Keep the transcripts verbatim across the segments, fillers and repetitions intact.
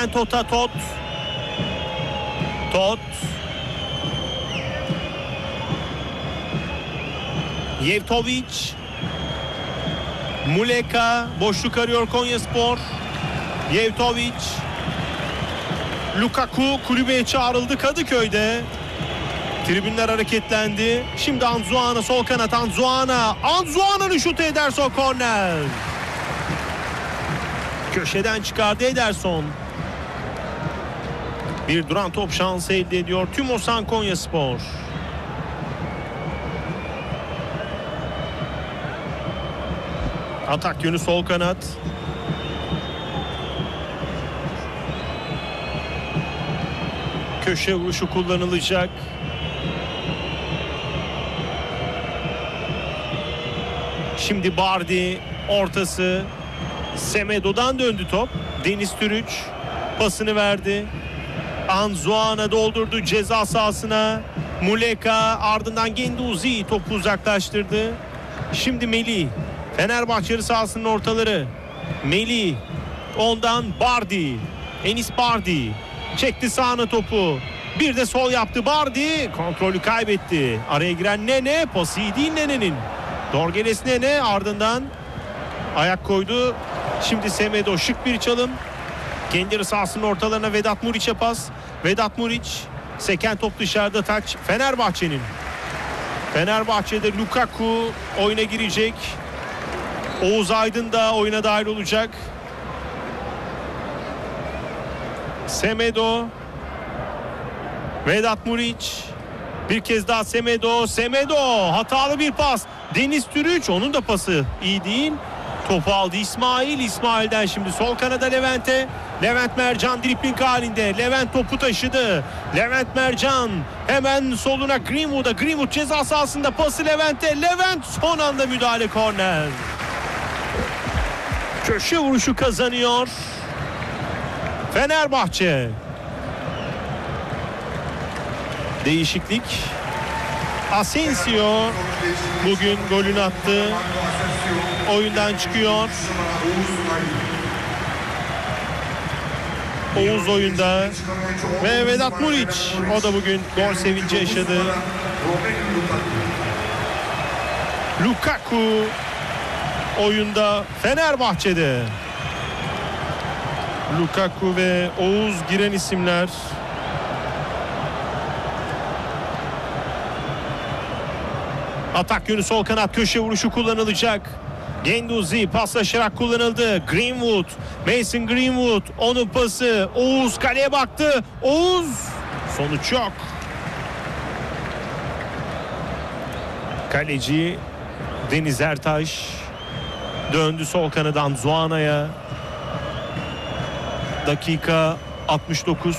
Yerden Tota Tot. Tot. Yevtovic. Muleka. Boşluk arıyor Konyaspor. Yevtovic. Lukaku kulübeye çağrıldı Kadıköy'de. Tribünler hareketlendi. Şimdi Anzuana sol kanat. Anzuana. Anzuana'nın şutu Ederson korner. Köşeden çıkardı Ederson. Bir duran top şansı elde ediyor Tümosan Konyaspor. Atak yönü sol kanat. Köşe vuruşu kullanılacak. Şimdi Bardi ortası. Semedo'dan döndü top. Deniz Türüç pasını verdi. Anzuana doldurdu ceza sahasına. Muleka ardından Genduzi topu uzaklaştırdı. Şimdi Melih. Fenerbahçe sahasının ortaları. Melih. Ondan Bardi. Enis Bardi. Çekti sağına topu. Bir de sol yaptı Bardi. Kontrolü kaybetti. Araya giren Nene. Pası iyi değil Nene'nin. Dorgeles Nene ardından ayak koydu. Şimdi Semedo şık bir çalım. Kendi sahasının ortalarına Vedat Muriç'e pas. Vedat Muriç. Seken top dışarıda, taç Fenerbahçe'nin. Fenerbahçe'de Lukaku oyuna girecek. Oğuz Aydın da oyuna dahil olacak. Semedo. Vedat Muriç. Bir kez daha Semedo. Semedo. Hatalı bir pas. Deniz Türüç. Onun da pası iyi değil. Topu aldı İsmail. İsmail'den şimdi sol kanada Levent'e. Levent Mercan dripling halinde. Levent topu taşıdı. Levent Mercan hemen soluna Greenwood'a. Greenwood ceza sahasında pası Levent'e. Levent son anda müdahale, korner. Köşe vuruşu kazanıyor Fenerbahçe. Değişiklik. Asensio bugün golünü attı. Oyundan çıkıyor. Oğuz oyunda ve Vedat Muriç, o da bugün gol sevinci yaşadı. Lukaku oyunda Fenerbahçe'de. Lukaku ve Oğuz giren isimler. Atak yönü sol kanat, köşe vuruşu kullanılacak. Genduzi paslaşarak kullanıldı. Greenwood, Mason Greenwood, onun pası. Oğuz kaleye baktı. Oğuz, sonuç yok. Kaleci Deniz Ertaş döndü sol kanadan Zuana'ya. Dakika altmış dokuz.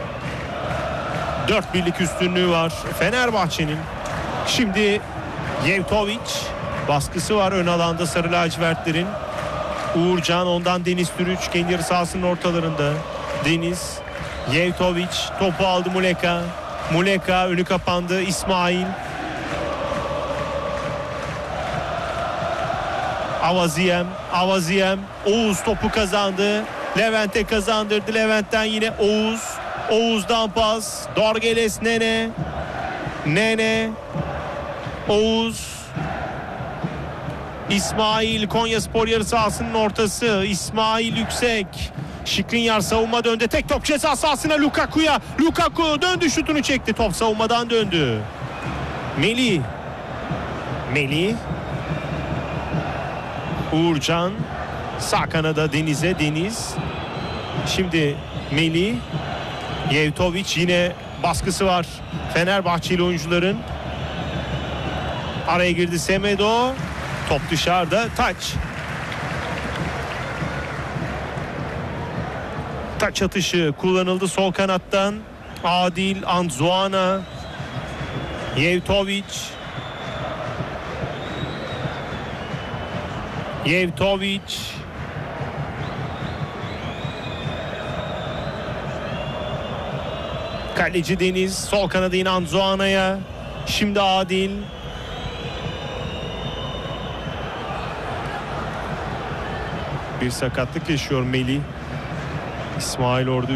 dört birlik üstünlüğü var Fenerbahçe'nin. Şimdi Yevtovic, baskısı var ön alanda sarı lacivertlerin. Uğurcan, ondan Deniz Türüç kendi yarı sahasının ortalarında. Deniz, Yevtovic topu aldı Muleka. Muleka önü kapandı. İsmail. Avaziyem, Avaziyem. Oğuz topu kazandı. Levent'e kazandırdı. Levent'ten yine Oğuz. Oğuz'dan pas. Dorgeles Nene. Nene. Oğuz. İsmail, Konyaspor yarı sahasının ortası. İsmail yüksek. Şikrinyar savunma döndü. Tek top ceza sahasına Lukaku'ya. Lukaku döndü, şutunu çekti. Top savunmadan döndü. Melih. Melih. Uğurcan. Sağ kanada Deniz'e. Deniz. Şimdi Melih. Yevtovic, yine baskısı var Fenerbahçeli oyuncuların. Araya girdi Semedo. Top dışarıda. Taç. Taç atışı kullanıldı sol kanattan. Adil, Anzuana. Yevtovic. Yevtovic. Kaleci Deniz. Sol kanadı yine Anzuana'ya. Şimdi Adil. Bir sakatlık yaşıyor Melih. İsmail orada